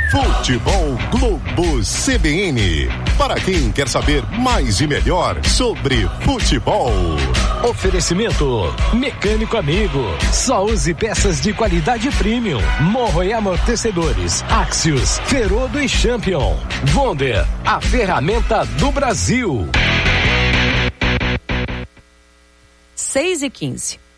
Futebol Globo CBN. Para quem quer saber mais e melhor sobre futebol. Oferecimento Mecânico Amigo. Só use peças de qualidade premium. Morro e amortecedores. Axios, Ferodo e Champion. Wonder, a ferramenta do Brasil. 6h15.